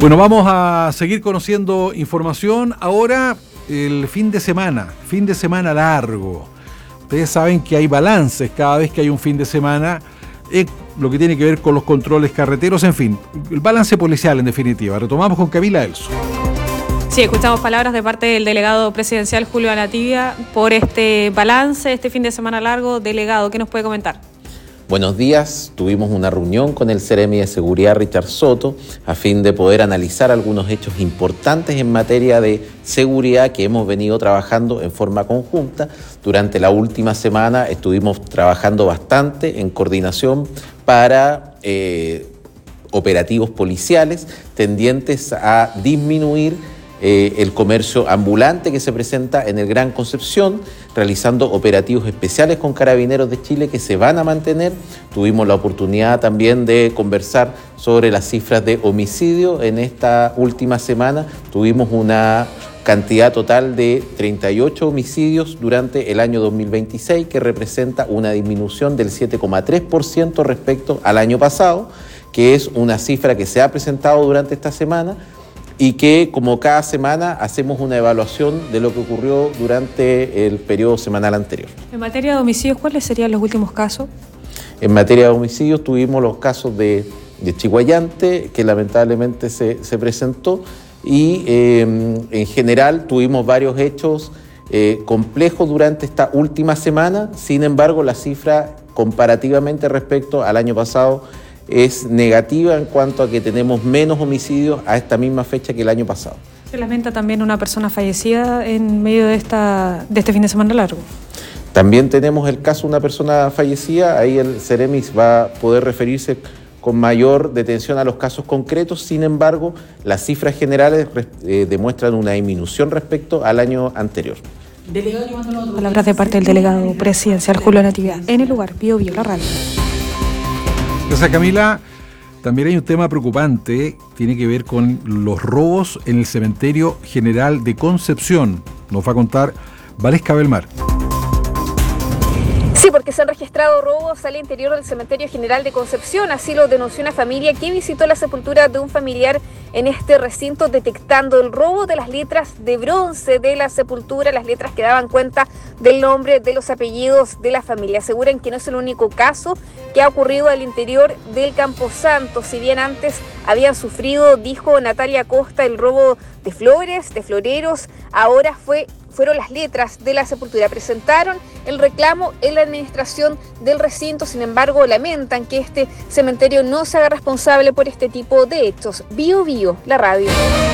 Bueno, vamos a seguir conociendo información. Ahora el fin de semana largo. Ustedes saben que hay balances cada vez que hay un fin de semana, lo que tiene que ver con los controles carreteros, en fin, el balance policial en definitiva. Retomamos con Camila Elso. Sí, escuchamos palabras de parte del delegado presidencial Julio Aratibia por este balance, este fin de semana largo. Delegado, ¿qué nos puede comentar? Buenos días, tuvimos una reunión con el Seremi de Seguridad Richard Soto a fin de poder analizar algunos hechos importantes en materia de seguridad que hemos venido trabajando en forma conjunta. Durante la última semana estuvimos trabajando bastante en coordinación para operativos policiales tendientes a disminuir el comercio ambulante que se presenta en el Gran Concepción, realizando operativos especiales con Carabineros de Chile que se van a mantener. Tuvimos la oportunidad también de conversar sobre las cifras de homicidio. En esta última semana tuvimos una cantidad total de 38 homicidios durante el año 2026, que representa una disminución del 7,3% respecto al año pasado, que es una cifra que se ha presentado durante esta semana, y que como cada semana hacemos una evaluación de lo que ocurrió durante el periodo semanal anterior. En materia de homicidios, ¿cuáles serían los últimos casos? En materia de homicidios tuvimos los casos de Chiguayante, que lamentablemente se presentó, y en general tuvimos varios hechos complejos durante esta última semana. Sin embargo, la cifra comparativamente respecto al año pasado es negativa en cuanto a que tenemos menos homicidios a esta misma fecha que el año pasado. Se lamenta también una persona fallecida en medio de este fin de semana largo. También tenemos el caso de una persona fallecida. Ahí el Ceremis va a poder referirse con mayor detención a los casos concretos. Sin embargo, las cifras generales demuestran una disminución respecto al año anterior. Palabras de parte del delegado presidencial Julio Aratibia. En el lugar, Biobío, la radio. Gracias, Camila. También hay un tema preocupante, tiene que ver con los robos en el Cementerio General de Concepción. Nos va a contar Valesca Belmar. Sí, porque se han registrado robos al interior del Cementerio General de Concepción. Así lo denunció una familia que visitó la sepultura de un familiar en este recinto, detectando el robo de las letras de bronce de la sepultura, las letras que daban cuenta del nombre, de los apellidos de la familia. Aseguran que no es el único caso que ha ocurrido al interior del Camposanto. Si bien antes habían sufrido, dijo Natalia Costa, el robo de flores, de floreros, ahora fueron las letras de la sepultura. Presentaron el reclamo en la administración del recinto. Sin embargo, lamentan que este cementerio no se haga responsable por este tipo de hechos. Bio, la radio.